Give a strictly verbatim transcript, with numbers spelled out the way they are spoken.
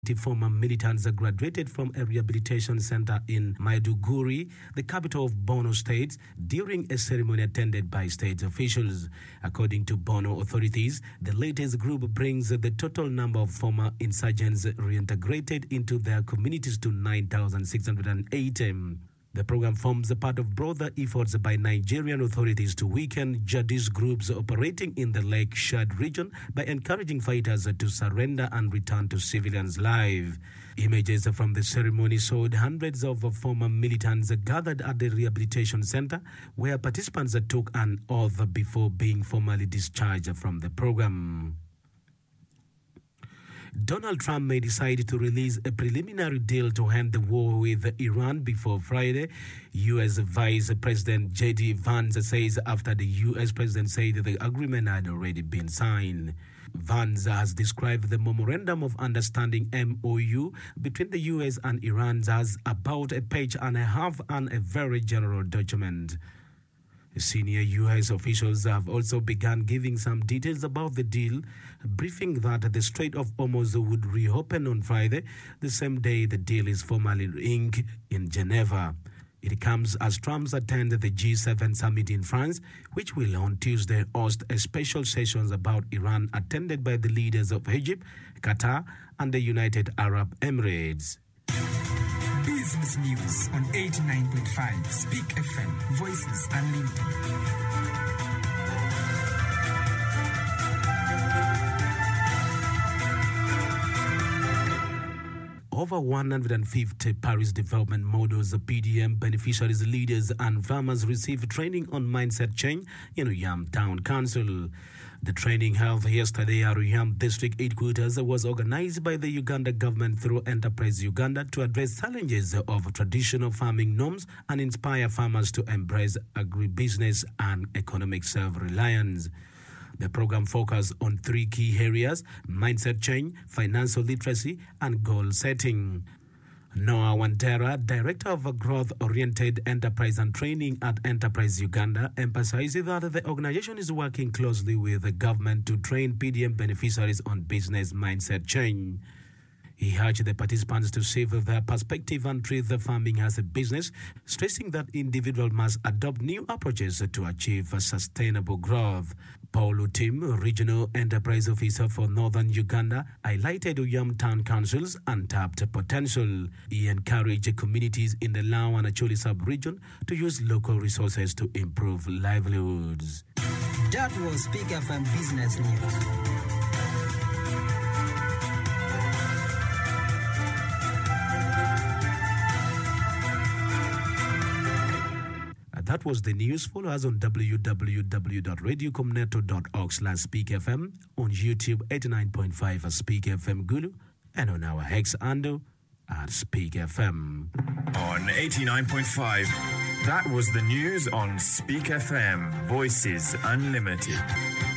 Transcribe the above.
Former militants graduated from a rehabilitation center in Maiduguri, the capital of Borno State, during a ceremony attended by state officials. According to Borno authorities, the latest group brings the total number of former insurgents reintegrated into their communities to nine thousand six hundred eighty. The program forms a part of broader efforts by Nigerian authorities to weaken jihadist groups operating in the Lake Chad region by encouraging fighters to surrender and return to civilians' lives. Images from the ceremony showed hundreds of former militants gathered at the rehabilitation center, where participants took an oath before being formally discharged from the program. Donald Trump may decide to release a preliminary deal to end the war with Iran before Friday, U S Vice President J D Vance says after the U S president said the agreement had already been signed. Vance has described the Memorandum of Understanding M O U between the U S and Iran as about a page and a half and a very general document. Senior U S officials have also begun giving some details about the deal, briefing that the Strait of Hormuz would reopen on Friday, the same day the deal is formally inked in Geneva. It comes as Trump attends the G seven summit in France, which will on Tuesday host a special session about Iran attended by the leaders of Egypt, Qatar, and the United Arab Emirates. Business News on eighty-nine point five Speak F M, Voices Unlimited. Over one hundred fifty Paris Development Models P D M beneficiaries, leaders and farmers received training on mindset change in Uyam Town Council. The training held yesterday at Uyam District Headquarters was organized by the Uganda government through Enterprise Uganda to address challenges of traditional farming norms and inspire farmers to embrace agribusiness and economic self-reliance. The program focused on three key areas: mindset change, financial literacy, and goal setting. Noah Wantera, Director of Growth-Oriented Enterprise and Training at Enterprise Uganda, emphasizes that the organization is working closely with the government to train P D M beneficiaries on business mindset change. He urged the participants to shift their perspective and treat the farming as a business, stressing that individuals must adopt new approaches to achieve sustainable growth. Paul Utim, Regional Enterprise Officer for Northern Uganda, highlighted Uyam Town Council's untapped potential. He encouraged communities in the Lao and Acholi sub-region to use local resources to improve livelihoods. That was Speak F M Business News. That was the news. Follow us on w w w dot radio comneto dot org slash speak f m, on YouTube eighty-nine point five Speak F M Gulu, and on our Hex handle at Speak F M. On eighty-nine point five, that was the news on Speak F M, Voices Unlimited.